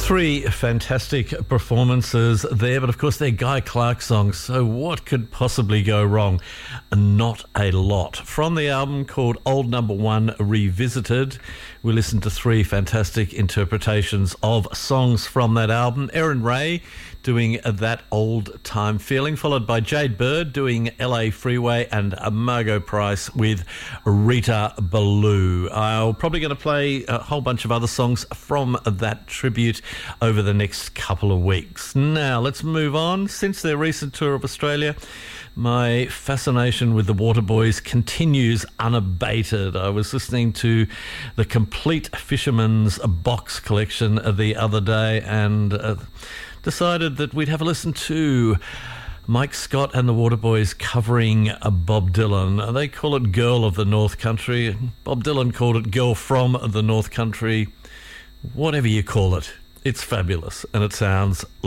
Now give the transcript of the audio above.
Three fantastic performances there, but of course they're Guy Clark songs, so what could possibly go wrong? Not a lot. From the album called Old Number One Revisited, we listened to three fantastic interpretations of songs from that album. Erin Ray doing That Old Time Feeling, followed by Jade Bird doing LA Freeway, and Margot Price with Rita Ballou. I'm probably going to play a whole bunch of other songs from that tribute over the next couple of weeks. Now, let's move on. Since their recent tour of Australia, my fascination with the Waterboys continues unabated. I was listening to the Complete Fisherman's Box collection the other day and decided that we'd have a listen to Mike Scott and the Waterboys covering Bob Dylan. They call it Girl of the North Country. Bob Dylan called it Girl from the North Country. Whatever you call it, it's fabulous and it sounds